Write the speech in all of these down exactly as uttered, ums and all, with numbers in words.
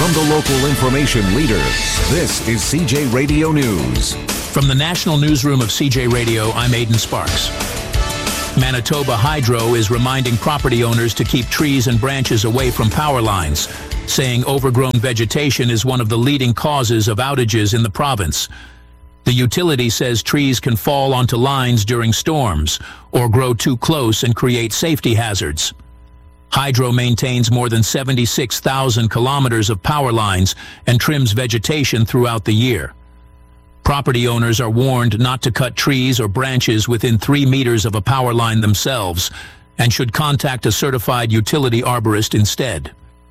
From the local information leader, this is C J Radio News. From the National Newsroom of C J Radio, I'm Aidan Sparks. Manitoba Hydro is reminding property owners to keep trees and branches away from power lines, saying overgrown vegetation is one of the leading causes of outages in the province. The utility says trees can fall onto lines during storms or grow too close and create safety hazards. Hydro maintains more than seventy-six thousand kilometers of power lines and trims vegetation throughout the year. Property owners are warned not to cut trees or branches within three meters of a power line themselves and should contact a certified utility arborist instead.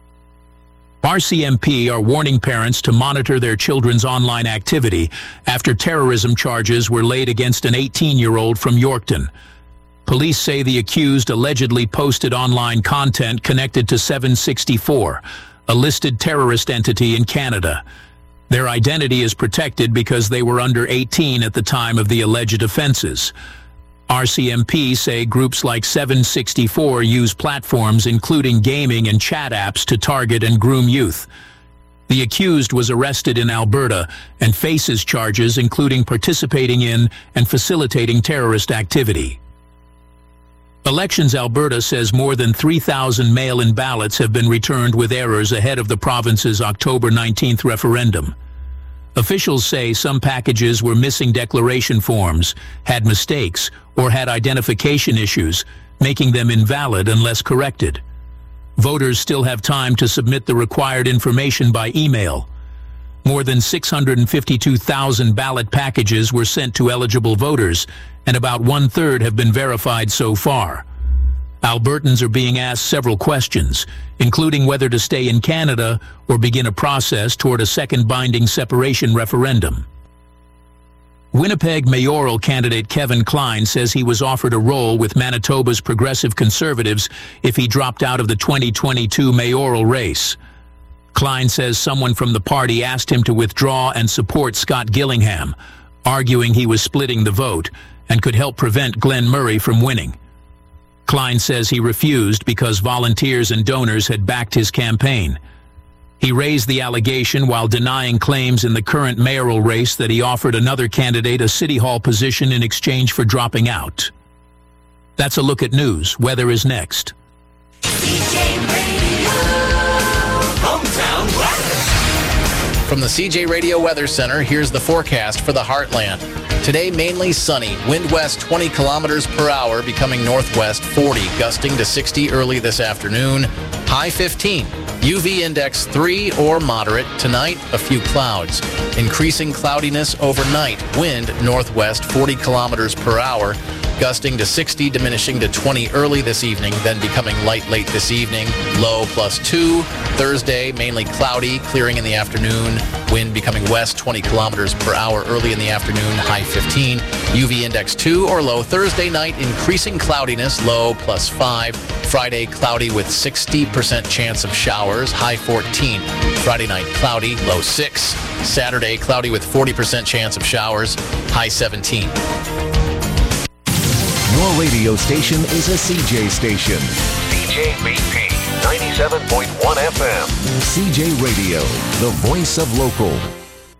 R C M P are warning parents to monitor their children's online activity after terrorism charges were laid against an eighteen-year-old from Yorkton. Police say the accused allegedly posted online content connected to seven sixty-four, a listed terrorist entity in Canada. Their identity is protected because they were under eighteen at the time of the alleged offenses. R C M P say groups like seven sixty-four use platforms including gaming and chat apps to target and groom youth. The accused was arrested in Alberta and faces charges including participating in and facilitating terrorist activity. Elections Alberta says more than three thousand mail-in ballots have been returned with errors ahead of the province's October nineteenth referendum. Officials say some packages were missing declaration forms, had mistakes, or had identification issues, making them invalid unless corrected. Voters still have time to submit the required information by email. More than six hundred fifty-two thousand ballot packages were sent to eligible voters, and about one-third have been verified so far. Albertans are being asked several questions, including whether to stay in Canada or begin a process toward a second binding separation referendum. Winnipeg mayoral candidate Kevin Klein says he was offered a role with Manitoba's Progressive Conservatives if he dropped out of the twenty twenty-two mayoral race. Klein says someone from the party asked him to withdraw and support Scott Gillingham, arguing he was splitting the vote and could help prevent Glenn Murray from winning. Klein says he refused because volunteers and donors had backed his campaign. He raised the allegation while denying claims in the current mayoral race that he offered another candidate a city hall position in exchange for dropping out. That's a look at news. Weather is next. From the C J Radio Weather Center, here's the forecast for the Heartland. Today, mainly sunny. Wind west twenty kilometers per hour, becoming northwest forty, gusting to sixty early this afternoon. High fifteen. U V index three or moderate. Tonight, a few clouds. Increasing cloudiness overnight. Wind northwest forty kilometers per hour, gusting to sixty, diminishing to twenty early this evening, then becoming light late this evening. Low plus two. Thursday, mainly cloudy, clearing in the afternoon. Wind becoming west twenty kilometers per hour early in the afternoon. High fifteen. U V index two or low. Thursday night, increasing cloudiness. Low plus five. Friday, cloudy with sixty percent chance of showers. High fourteen. Friday night, cloudy. Low six. Saturday, cloudy with forty percent chance of showers. High seventeen. Your radio station is a C J station. C J B P ninety-seven point one F M. C J Radio, the voice of local.